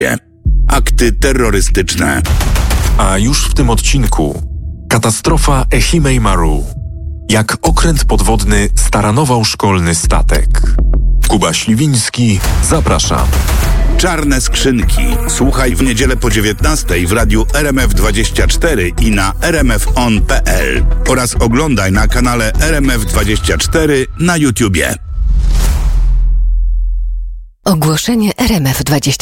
Akty terrorystyczne. A już w tym odcinku katastrofa Ehime Maru. Jak okręt podwodny staranował szkolny statek. Kuba Śliwiński, zapraszam. Czarne skrzynki. Słuchaj w niedzielę po 19:00 w radiu RMF24 i na rmfon.pl oraz oglądaj na kanale RMF24 na YouTubie. Ogłoszenie RMF24.